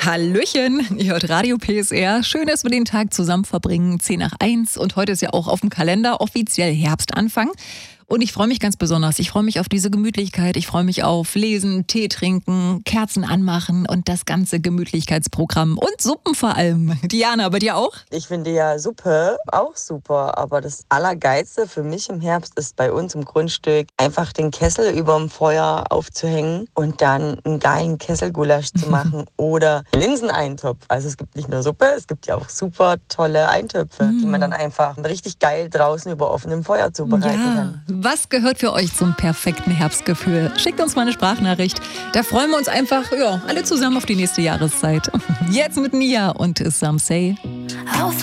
Hallöchen, ihr hört Radio PSR. Schön, dass wir den Tag zusammen verbringen, 10 nach 1. Und heute ist ja auch auf dem Kalender offiziell Herbstanfang. Und ich freue mich ganz besonders. Ich freue mich auf diese Gemütlichkeit. Ich freue mich auf Lesen, Tee trinken, Kerzen anmachen und das ganze Gemütlichkeitsprogramm. Und Suppen vor allem. Diana, bei dir auch? Ich finde ja Suppe auch super, aber das Allergeilste für mich im Herbst ist bei uns im Grundstück einfach den Kessel überm Feuer aufzuhängen und dann einen geilen Kesselgulasch zu machen oder Linseneintopf. Also es gibt nicht nur Suppe, es gibt ja auch super tolle Eintöpfe, die man dann einfach richtig geil draußen über offenem Feuer zubereiten kann. Was gehört für euch zum perfekten Herbstgefühl? Schickt uns mal eine Sprachnachricht. Da freuen wir uns einfach, alle zusammen auf die nächste Jahreszeit. Jetzt mit Nia und Some Say.